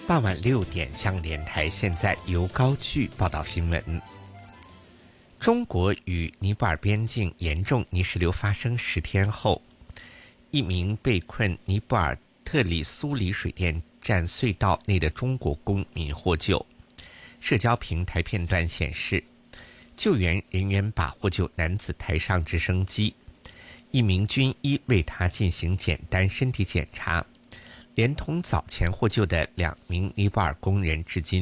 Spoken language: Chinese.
傍晚6点，香港电台现在由高炬报道新闻。中国与尼泊尔边境严重泥石流发生10天后，一名被困尼泊尔特里苏里水电站隧道内的中国公民获救。社交平台片段显示，救援人员把获救男子抬上直升机，一名军医为他进行简单身体检查，连同早前获救的2名尼泊尔工人至今